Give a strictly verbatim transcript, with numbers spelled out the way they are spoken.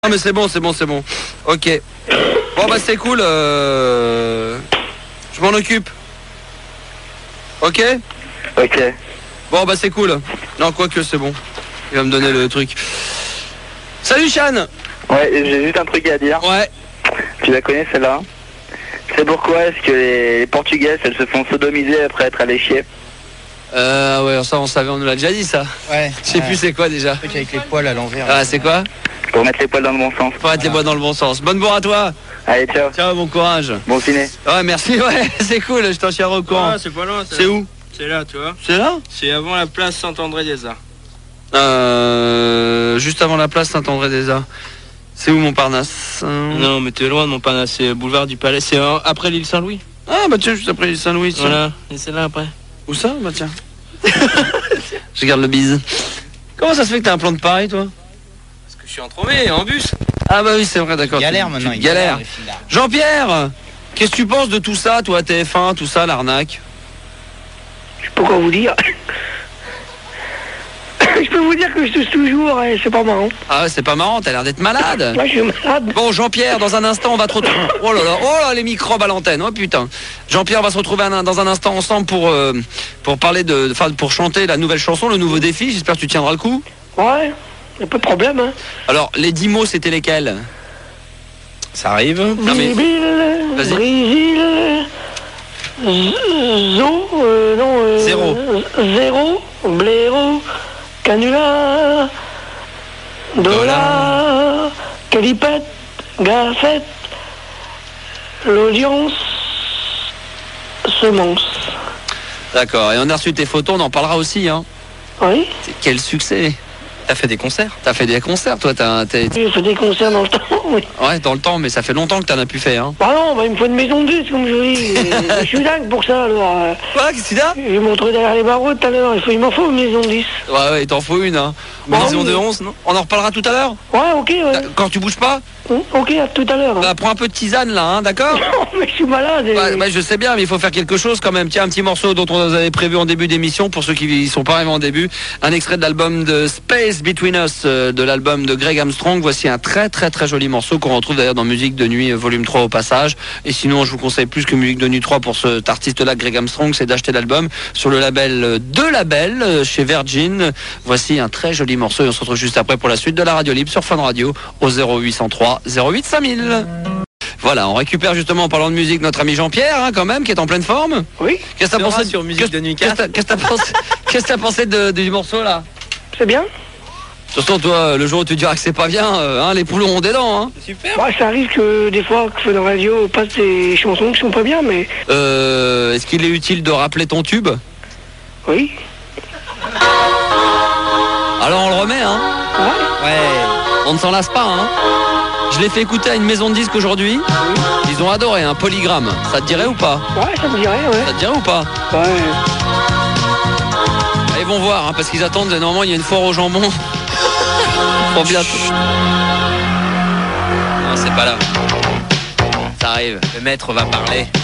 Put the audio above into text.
Ah mais c'est bon, c'est bon, c'est bon. Ok. Bon bah c'est cool. Euh... Je m'en occupe. Ok. Ok. Bon bah c'est cool. Non, quoique c'est bon. Il va me donner le truc. Salut Chan. Ouais, j'ai juste un truc à dire. Ouais. Tu la connais celle-là? C'est pourquoi est-ce que les Portugaises, elles se font sodomiser après être allées chier? Euh ouais, ça on savait, on nous l'a déjà dit ça. Ouais. Je sais ouais. plus c'est quoi déjà. Le truc avec les poils à l'envers. Ah c'est quoi? Pour mettre les poils dans le bon sens. Faut mettre les bois dans le bon sens. Bonne bourre à toi. Allez, ciao. Ciao, bon courage. Bon ciné. Ouais merci, ouais, c'est cool, je t'en tiendrai au courant. Ah, c'est pas loin. C'est où? C'est là, tu vois. C'est là? C'est avant la place Saint-André-des-Arts. Euh... Juste avant la place Saint-André-des-Arts. C'est où Montparnasse? euh... Non, mais t'es loin de Montparnasse, c'est boulevard du Palais. C'est euh, après l'île Saint-Louis. Ah bah tiens, juste après l'île Saint-Louis. tiens. Voilà, et c'est là après. Où ça? Bah tiens. Je garde le bise. Comment ça se fait que t'as un plan de Paris, toi? Parce que je suis entremets en bus. Ah bah oui, c'est vrai, d'accord. Galère tu- maintenant. tu il galères. les filles, là. Jean-Pierre, qu'est-ce que tu penses de tout ça, toi, T F un, tout ça, l'arnaque? Je peux quoi vous dire. Je peux vous dire que je touche toujours, et c'est pas marrant. Ah ouais, c'est pas marrant, t'as l'air d'être malade. Moi je suis malade. Bon, Jean-Pierre, dans un instant, on va te retrouver. Oh là là, oh là, les microbes à l'antenne, oh putain. Jean-Pierre va se retrouver un- dans un instant ensemble pour, euh, pour parler de. Enfin, pour chanter la nouvelle chanson, le nouveau défi. J'espère que tu tiendras le coup. Ouais, y'a pas de problème, hein. Alors, les dix mots, c'était lesquels? Ça arrive. Non, mais- Bill, Vas-y. Brésil, Z- Zo, euh, non, euh, Zéro. Zéro, Blaireau, Canular, Dollar, Calipette, Gaffette, l'audience, Semence. D'accord, et on a reçu tes photos, on en parlera aussi, hein. Oui, C'est- Quel succès! T'as fait des concerts? T'as fait des concerts, toi, t'as, t'es- j'ai fait des concerts dans le temps, oui. ouais, dans le temps, mais ça fait longtemps que t'en as pu faire, hein. Bah non, bah il me faut une maison de disque, comme je dis. Je suis dingue pour ça, alors. euh, Quoi, qu'est-ce qu'il y a? Je vais me retrouver derrière les barreaux tout à l'heure. Il faut, il m'en faut une maison de dix. Ouais, ouais, il t'en faut une, hein. Bah Maison oui, de mais- onze, non? On en reparlera tout à l'heure? Ouais, ok, ouais. Quand tu bouges pas? Hum, Ok, à tout à l'heure. Bah, prends un peu de tisane, là, hein, d'accord? Non, mais je suis malade. et- Ouais, ouais, je sais bien, mais il faut faire quelque chose quand même. Tiens, un petit morceau dont on avait prévu en début d'émission, pour ceux qui y sont pas arrivés en début. Un extrait de l'album de Space Between Us, euh, de l'album de Greg Armstrong. Voici un très très très joli morceau qu'on retrouve d'ailleurs dans Musique de Nuit, euh, volume trois au passage. Et sinon, je vous conseille plus que Musique de Nuit trois pour cet artiste-là, Greg Armstrong, c'est d'acheter l'album sur le label euh, de label euh, chez Virgin. Voici un très joli morceau et on se retrouve juste après pour la suite de la radio libre sur Fun Radio au zéro huit cent trois zéro huit cinq mille. Voilà, on récupère justement en parlant de musique notre ami Jean-Pierre, hein, quand même, qui est en pleine forme. Oui, Qu'est-ce que t'as Sera pensé sur Musique qu'est-ce- de Nuit Qu'est-ce que t'as- qu'est-ce que t'as pensé, qu'est-ce que t'as pensé de- du morceau là? c'est bien. Surtout toi, le jour où tu diras que c'est pas bien, euh, hein, les poules ont des dents. Hein. Super. Ouais, ça arrive que des fois, que la radio passe des chansons qui sont pas bien, mais Euh, est-ce qu'il est utile de rappeler ton tube? oui. Alors on le remet, hein. Ouais. Ouais. On ne s'en lasse pas, hein. Je l'ai fait écouter à une maison de disques aujourd'hui. Ils ont adoré, un polygramme. Ça te dirait ou pas? Ouais, ça me dirait, ouais. Ça te dirait ou pas? Ouais. Ils vont voir, hein, parce qu'ils attendent. Normalement, il y a une foire au jambon. Pour bientôt. Non, c'est pas là. Ça arrive. Le maître va parler.